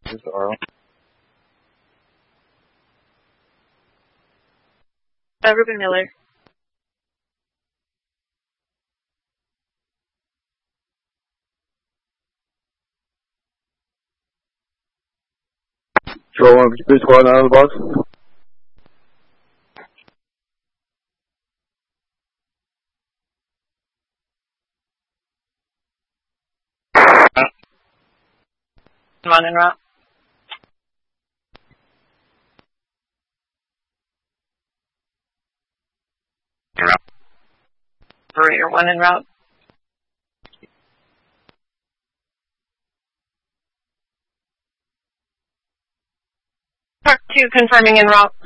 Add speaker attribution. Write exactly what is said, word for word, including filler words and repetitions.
Speaker 1: This is Arlen.
Speaker 2: Uh, Ruben Miller.
Speaker 3: Control one, Boost Squad out of the box.
Speaker 2: Come on, en route. En route. Operator one en route. Park two confirming en route.